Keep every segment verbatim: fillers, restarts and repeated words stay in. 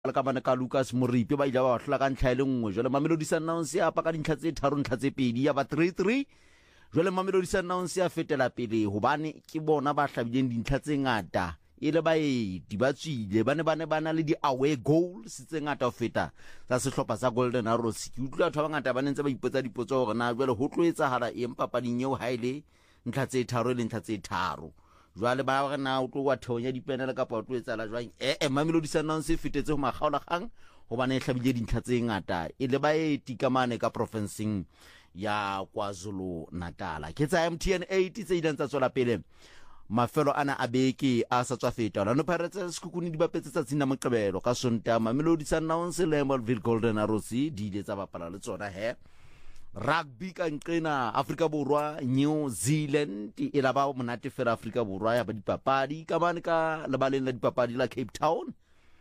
la ka bana ka Lucas Moripe ba ila ba hlola ka ntlha ile nngwe jwale Mamelodi Sundowns ya pa ka dintlha tse tharo ntlha tse pedi ya ba three three jwale Mamelodi Sundowns ya fetela pele hobane ke bona ba hlabileng dintlha tse ngata ile ba e dibatswile bane bane bana le di away goals tse ngata ho feta tsa sehlopha sa Golden Arrows ke utlwa batho ba ngata ba nentse ba ipotsa dipotso hore na jwale ho tloetsa hala e mpapading eo haile ntlha tse tharo le ntlha tse tharo jwale ba re na o tlo wa theonya dipenele ka pa o tloetsa la jwang eh eh Mamelodi Sundowns se fetetse ho makgaola gang hobane e hlabile dintlha tse ngata ile ba e tikamane ka provinceng ya KwaZulu Natal ke tsa M T N eight tse ileng tsa tswela pele mafelo ana a beke a sa tswa feta Orlando Pirates sekukuni di bapetse tsa tsina moqebelo ka Sonta Mamelodi Sundowns le Melville Golden Arrows di ile tsa bapala le tsona he rugby ka nqena Afrika Borwa New Zealand e la ba monate fela Afrika Borwa ya ba dipapadi ka mane ka lebaleng la dipapadi la Cape Town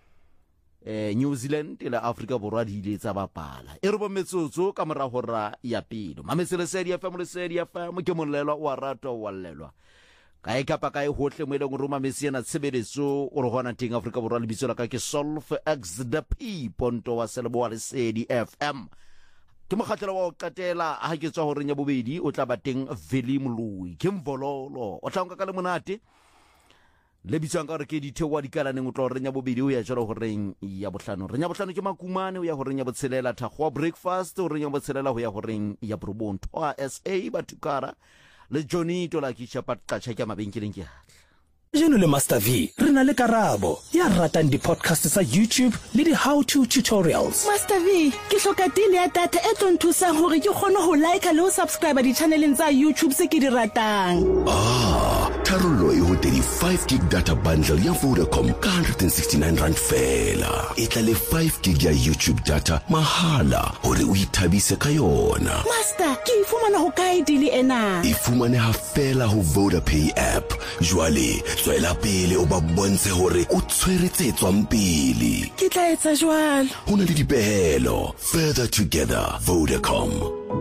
eh New Zealand le Afrika Borwa di ile tsa bapala e re bo metsotso ka mora hora ya pelo mamesele Sedi F M le Sedi F M ke molelwa wa rato wa lelwa ka e kapa ka e hohle mo ile go roma Messi na tshebeletso o re hona teng Afrika Borwa le bitso la ka ke Solf X the P ponto wa seleboa le Sedi F M ke mokgatlelo wa o qatela ha ke tswa horeng ya bobedi o tla ba teng Veli Mlui ke mvololo o tla nka ka le monate le bitsang ka re ke dithewa dikalaneng o tla horeng ya bobedi o ya jalo horeng ya bohlano renya bohlano ke makumane o ya horeng ya botshelela thakgwa breakfast o renya botshelela ho ya horeng ya Brobonto a S A batukara le Johnny to la kisha patqatsha ke mabenkeleng ke hatla Jeno le Master V, re na le karabo ya ratang di podcast sa YouTube le di how to tutorials. Master V, ke hloka deal ya data e tlo nthusang hore ke kgone ho like le ho subscribe di channeleng tsa YouTube se ke di ratang. Ah, tharollo e ho thirty-five gig data bundle ya Vodacom ka one hundred sixty-nine rand fela. E tla le five gig ya YouTube data mahala hore o ithabise ka yona. Master, ke e fumana ho kae deal ena? E fumane ha fela ho VodaPay app. Jwale tswela pele o ba bontshe hore o tshweretse tswang pele ke tla etsa jwalo ho na le dipehelo further together Vodacom.